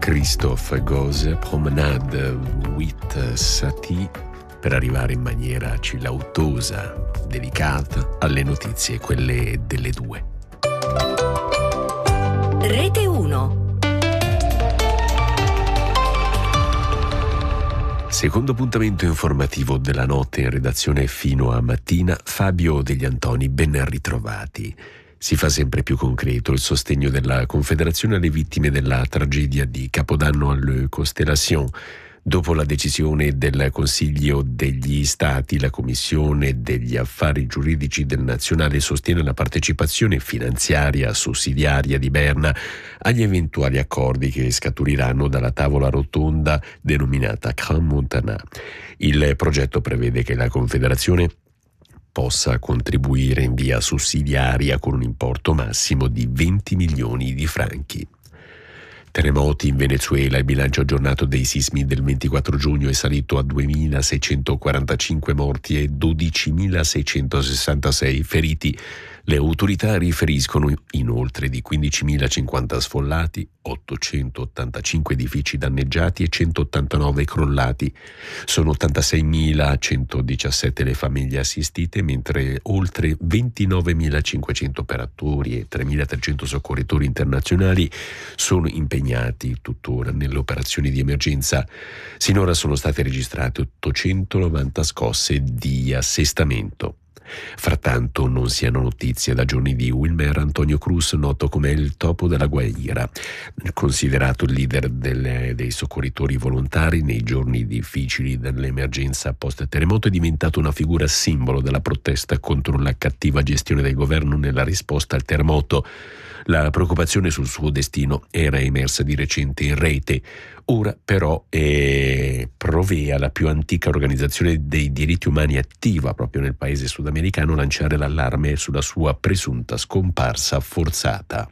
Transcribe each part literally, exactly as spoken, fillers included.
Christophe Gose, Promenade huit Satie, per arrivare in maniera cilautosa, delicata, alle notizie, quelle delle due. Rete uno. Secondo appuntamento informativo della notte in redazione fino a mattina, Fabio Degli Antoni, ben ritrovati. Si fa sempre più concreto il sostegno della Confederazione alle vittime della tragedia di Capodanno alle Constellations. Dopo la decisione del Consiglio degli Stati, la Commissione degli Affari Giuridici del Nazionale sostiene la partecipazione finanziaria sussidiaria di Berna agli eventuali accordi che scaturiranno dalla tavola rotonda denominata Grand Montana. Il progetto prevede che la Confederazione possa contribuire in via sussidiaria con un importo massimo di venti milioni di franchi. Terremoti in Venezuela. Il bilancio aggiornato dei sismi del ventiquattro giugno è salito a duemilaseicentoquarantacinque morti e dodicimilaseicentosessantasei feriti. Le autorità riferiscono inoltre di quindicimilacinquanta sfollati, ottocentottantacinque edifici danneggiati e centottantanove crollati. Sono ottantaseimilacentodiciassette le famiglie assistite, mentre oltre ventinovemilacinquecento operatori e tremilatrecento soccorritori internazionali sono impegnati tuttora nelle operazioni di emergenza. Sinora sono state registrate ottocentonovanta scosse di assestamento. Frattanto non si hanno notizie da giorni di Wilmer Antonio Cruz, noto come il Topo della Guaira. Considerato il leader delle, dei soccorritori volontari nei giorni difficili dell'emergenza post-terremoto, è diventato una figura simbolo della protesta contro la cattiva gestione del governo nella risposta al terremoto. La preoccupazione sul suo destino era emersa di recente in rete. Ora però è Provea, la più antica organizzazione dei diritti umani attiva proprio nel paese sudamericano, lanciare l'allarme sulla sua presunta scomparsa forzata.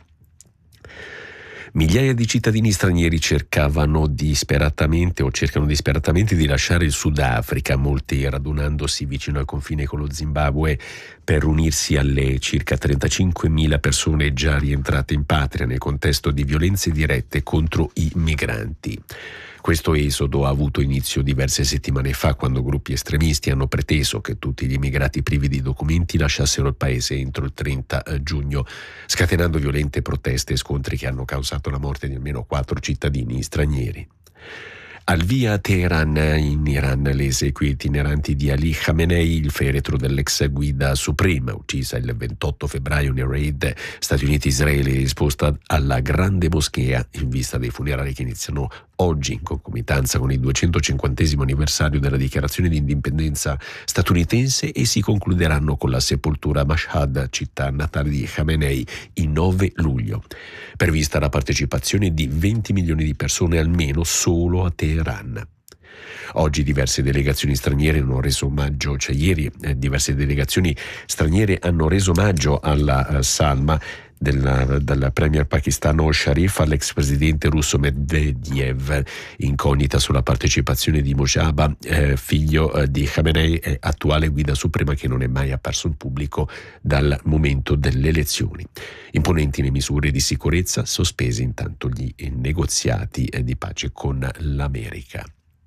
Migliaia di cittadini stranieri cercavano disperatamente o cercano disperatamente di lasciare il Sudafrica, molti radunandosi vicino al confine con lo Zimbabwe per unirsi alle circa trentacinquemila persone già rientrate in patria nel contesto di violenze dirette contro i migranti. Questo esodo ha avuto inizio diverse settimane fa, quando gruppi estremisti hanno preteso che tutti gli immigrati privi di documenti lasciassero il paese entro il trenta giugno, scatenando violente proteste e scontri che hanno causato la morte di almeno quattro cittadini stranieri. Al via a Teheran, in Iran, le esequie itineranti di Ali Khamenei, il feretro dell'ex guida suprema, uccisa il ventotto febbraio nel raid Stati Uniti-Israele, risposta alla grande moschea in vista dei funerali che iniziano oggi in concomitanza con il duecentocinquantesimo anniversario della dichiarazione di indipendenza statunitense e si concluderanno con la sepoltura a Mashhad, città natale di Khamenei, il nove luglio. Prevista la partecipazione di venti milioni di persone almeno solo a Teheran. Oggi diverse delegazioni straniere hanno reso omaggio, cioè ieri eh, diverse delegazioni straniere hanno reso omaggio alla uh, salma della, dalla premier pakistano Sharif all'ex presidente russo Medvedev. Incognita sulla partecipazione di Mojtaba, eh, figlio eh, di Khamenei, eh, attuale guida suprema, che non è mai apparso in pubblico dal momento delle elezioni. Imponenti le misure di sicurezza, sospesi intanto gli negoziati eh, di pace con l'America.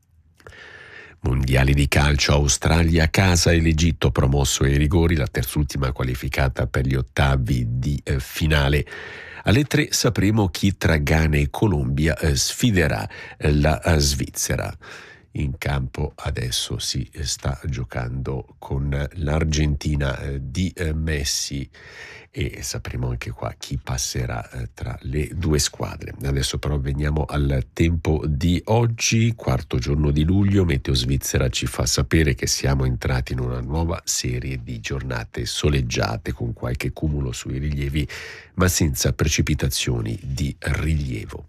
Mondiali di calcio, Australia a casa e l'Egitto promosso ai rigori, la terzultima qualificata per gli ottavi di eh, finale. Alle tre sapremo chi tra Ghana e Colombia eh, sfiderà eh, la eh, Svizzera. In campo adesso si sta giocando con l'Argentina eh, di eh, Messi e sapremo anche qua chi passerà eh, tra le due squadre. Adesso però veniamo al tempo di oggi, quarto giorno di luglio. Meteo Svizzera ci fa sapere che siamo entrati in una nuova serie di giornate soleggiate con qualche cumulo sui rilievi, ma senza precipitazioni di rilievo.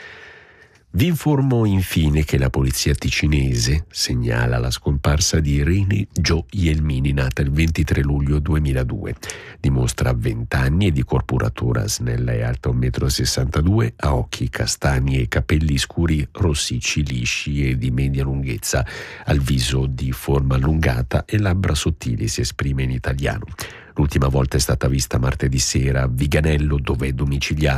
Vi informo infine che la polizia ticinese segnala la scomparsa di Irene Jo Jelmini, nata il ventitré luglio duemiladue. Dimostra venti anni e di corporatura snella e alta un metro e sessantadue, ha occhi castani e capelli scuri rossicci lisci e di media lunghezza, al viso di forma allungata e labbra sottili, si esprime in italiano. L'ultima volta è stata vista martedì sera a Viganello, dove è domiciliata.